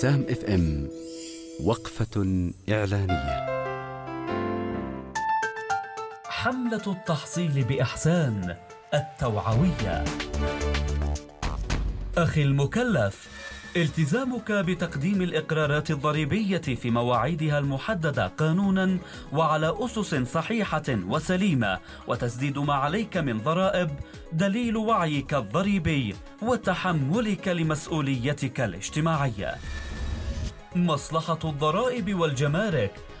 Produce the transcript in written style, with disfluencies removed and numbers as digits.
سام اف ام. وقفة إعلانية. حملة التحصيل بإحسان التوعوية. أخي المكلف، التزامك بتقديم الإقرارات الضريبية في مواعيدها المحددة قانونا وعلى أسس صحيحة وسليمة وتسديد ما عليك من ضرائب دليل وعيك الضريبي وتحملك لمسؤوليتك الاجتماعية. مصلحة الضرائب والجمارك